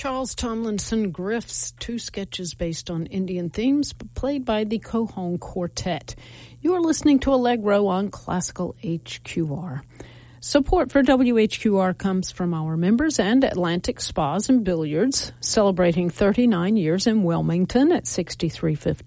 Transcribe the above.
Charles Tomlinson Griff's two sketches based on Indian themes played by the Cohon Quartet. You are listening to Allegro on Classical HQR. Support for WHQR comes from our members and Atlantic Spas and Billiards, celebrating 39 years in Wilmington at 6350